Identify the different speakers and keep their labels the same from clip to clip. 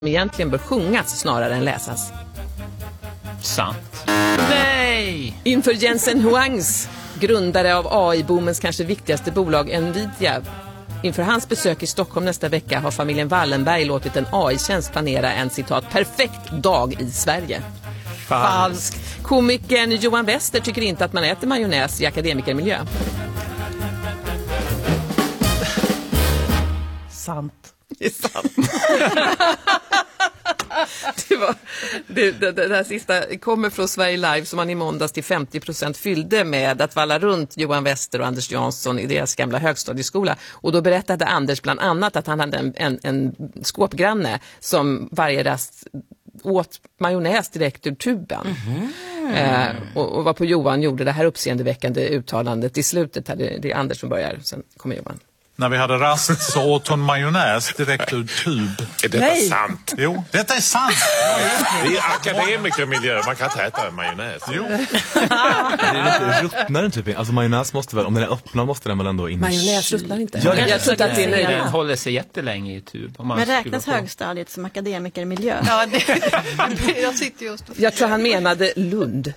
Speaker 1: egentligen bör sjungas snarare än läsas.
Speaker 2: Sant. Nej!
Speaker 1: Inför Jensen Huangs, grundare av AI-boomens kanske viktigaste bolag Nvidia. Inför hans besök i Stockholm nästa vecka har familjen Wallenberg låtit en AI-tjänst planera en citat perfekt dag i Sverige.
Speaker 2: Falskt.
Speaker 1: Komikern Johan Wester tycker inte att man äter majonnäs i akademikermiljö.
Speaker 3: Sant.
Speaker 1: Det är sant. Det här sista kommer från Sverige Live som man i måndags till 50% fyllde med att valla runt Johan Wester och Anders Jansson i deras gamla högstadieskola. Och då berättade Anders bland annat att han hade en skåpgranne som varje rast åt majonnäs direkt ur tuben. Och var på Johan gjorde det här uppseendeväckande uttalandet i slutet. Det är Anders som börjar, sen kommer Johan.
Speaker 4: När vi hade rast så åt hon majonnäs direkt ur tub.
Speaker 5: Är detta sant?
Speaker 4: Jo, detta är sant.
Speaker 5: Det är akademikermiljö, man kan inte äta majonnäs.
Speaker 4: Jo.
Speaker 6: Det är lite ruttnare typ. Alltså majonnäs måste väl, om den är öppnad måste den väl ändå in.
Speaker 1: Majonnäs ruttnar inte.
Speaker 6: Ja,
Speaker 1: jag tror att det är
Speaker 2: Den håller sig jättelänge i tub.
Speaker 7: Men räknas högstadiet som akademikermiljö?
Speaker 3: Ja, jag sitter just och...
Speaker 1: Jag tror han menade Lund.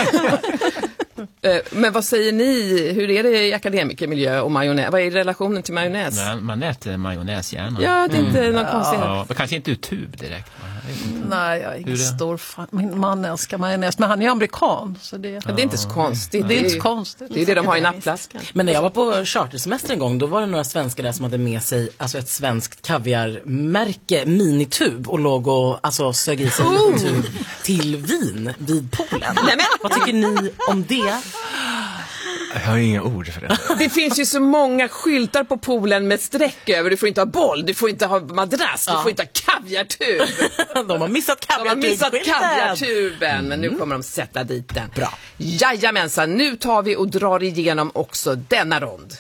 Speaker 1: Men vad säger ni? Hur är det i akademikermiljö och majonnäs? Vad är relationen till majonnäs?
Speaker 2: Nej, man äter majonnäs gärna.
Speaker 1: Ja, det är inte någon konstigt.
Speaker 2: Ja, kanske inte ur tub direkt.
Speaker 3: Nej, jag är ingen stor fan. Min man älskar majonnäs, men han är amerikan. Så det...
Speaker 1: Ja, det är inte så konstigt.
Speaker 3: Det är inte så konstigt.
Speaker 1: Det är det de har i nappflaskan.
Speaker 8: Men när jag var på chartersemester en gång, då var det några svenskar där som hade med sig alltså ett svenskt kaviarmärke, minitub, och låg och alltså sög i sig en tub till Wien vid poolen. Vad tycker ni om det?
Speaker 6: Jag har inga ord för det.
Speaker 1: Det finns ju så många skyltar på poolen med streck över. Du får inte ha boll, du får inte ha madrass, du får inte ha kaviartub.
Speaker 8: De har missat
Speaker 1: kaviartuben, men nu kommer de sätta dit den. Bra. Jajamensan, nu tar vi och drar igenom också denna rond.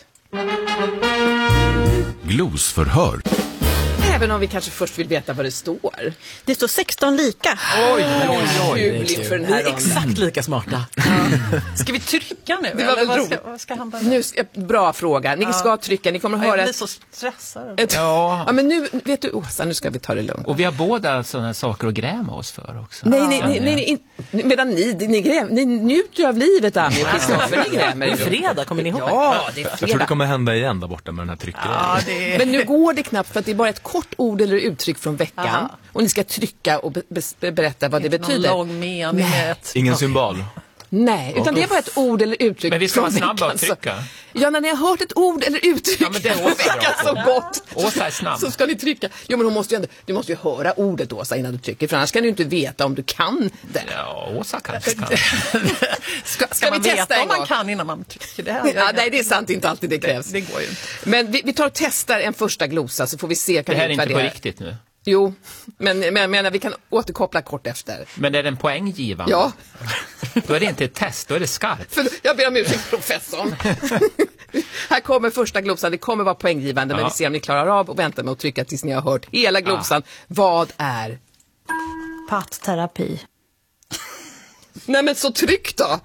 Speaker 9: Glosförhör.
Speaker 1: Även om vi kanske först vill veta vad det står.
Speaker 7: Det står 16 lika.
Speaker 1: Oj. För den här
Speaker 8: ronden. Exakt lika smarta.
Speaker 3: Ska vi trycka nu?
Speaker 1: Det var väl roligt.
Speaker 3: Vad ska han
Speaker 1: bra fråga. Ni ska trycka. Ni kommer att höra.
Speaker 3: Jag blir så stressad.
Speaker 1: Ja, men nu vet du, Åsa, nu ska vi ta det lugnt.
Speaker 2: Och vi har båda sådana saker att gräma oss för också.
Speaker 1: Nej, medan ni njuter av livet, Ami och Kristoffer. Ni grämer.
Speaker 8: Det är fredag, kommer ni ihåg?
Speaker 1: Ja, det är fredag.
Speaker 6: Jag tror det kommer hända igen där borta med den här tryckgrejen.
Speaker 1: Men nu går det knappt för att det är bara ett kort ord eller uttryck från veckan. Och ni ska trycka och berätta vad det betyder.
Speaker 3: Lång mening.
Speaker 6: Ingen symbol.
Speaker 1: Nej, utan det är bara ett ord eller uttryck.
Speaker 2: Men vi ska vara snabba att trycka.
Speaker 1: Ja, när ni har hört ett ord eller uttryck så gott.
Speaker 2: Åsa är snabb.
Speaker 1: Så ska ni trycka. Jo, men du måste ju höra ordet, Åsa, innan du trycker. För annars kan du inte veta om du kan det.
Speaker 2: Ja, Åsa kanske kan.
Speaker 1: Ska vi testa
Speaker 3: om man kan innan man trycker?
Speaker 1: Nej, det är sant. Inte alltid det krävs.
Speaker 3: Det går ju inte.
Speaker 1: Men vi tar och testar en första glosa så får vi se.
Speaker 2: Det här är inte på riktigt nu.
Speaker 1: Jo, men vi kan återkoppla kort efter.
Speaker 2: Men är den poänggivande?
Speaker 1: Ja.
Speaker 2: Då är det inte ett test, då är det skarpt.
Speaker 1: Jag ber om ursäkt, professorn. Här kommer första glosan, det kommer vara poänggivande, men vi ser om ni klarar av och vänta med att trycka tills ni har hört hela glosan. Vad är?
Speaker 7: Pattterapi.
Speaker 1: Nej, men så tryck då!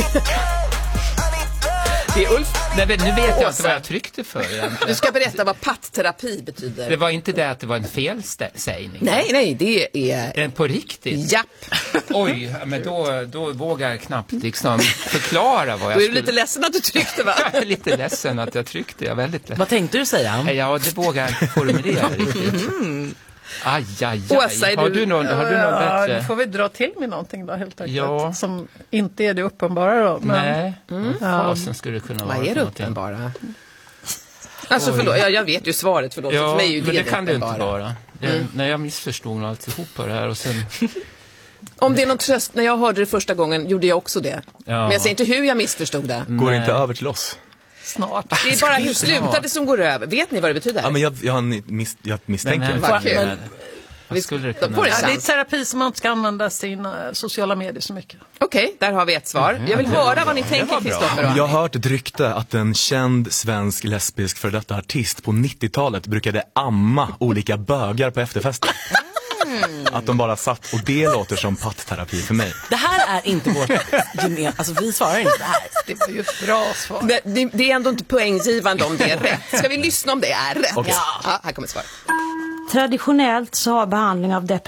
Speaker 1: Det är Ulf.
Speaker 2: Nej, nu vet jag inte vad jag tryckte för.
Speaker 1: Du ska berätta vad pattterapi betyder.
Speaker 2: Det var inte det att det var en felsägning.
Speaker 1: Nej, det är...
Speaker 2: Är den på riktigt?
Speaker 1: Japp.
Speaker 2: Oj, men då vågar jag knappt liksom förklara vad jag
Speaker 1: Då är du lite ledsen att du tryckte, va?
Speaker 2: Jag är lite ledsen att jag tryckte, jag är väldigt ledsen.
Speaker 8: Vad tänkte du säga?
Speaker 2: Ja, det vågar jag formulera riktigt. Aj.
Speaker 1: Åsa,
Speaker 2: har du någon bättre?
Speaker 3: Då får vi dra till med någonting då, helt enkelt.
Speaker 2: Ja.
Speaker 3: Som inte är det uppenbara då. Men...
Speaker 2: Nej, fasen skulle det kunna vara.
Speaker 1: Vad är det uppenbara? Alltså förlåt, jag vet ju svaret, förlåt.
Speaker 2: Ja,
Speaker 1: för mig är ju
Speaker 2: men det kan det inte
Speaker 1: uppenbara.
Speaker 2: vara. När jag missförstod alltihop på det här och sen...
Speaker 1: Om det är någon tröst, när jag hörde det första gången gjorde jag också det.
Speaker 2: Ja.
Speaker 1: Men jag säger inte hur jag missförstod det.
Speaker 6: Går inte över till oss?
Speaker 3: Snart.
Speaker 1: Det är bara hur slutar det som går över. Vet ni vad det betyder?
Speaker 6: Ja, men jag misstänker.
Speaker 2: Vad skulle det kunna
Speaker 3: det är terapi som man inte ska använda sina sociala medier så mycket.
Speaker 1: Okej, där har vi ett svar. Jag vill höra vad ni tänker, Kristoffer.
Speaker 6: Jag har hört ett rykte att en känd svensk lesbisk för detta artist på 90-talet brukade amma olika bögar på efterfesten. Att de bara satt, och det låter som pattterapi för mig.
Speaker 8: Det här är inte vårt alltså vi svarar inte det här.
Speaker 3: Det var ju ett bra svar.
Speaker 1: Det är ändå inte poänggivande om det är rätt. Ska vi lyssna om det är rätt?
Speaker 6: Okay.
Speaker 1: Ja, här kommer svaret.
Speaker 9: traditionellt så har behandling av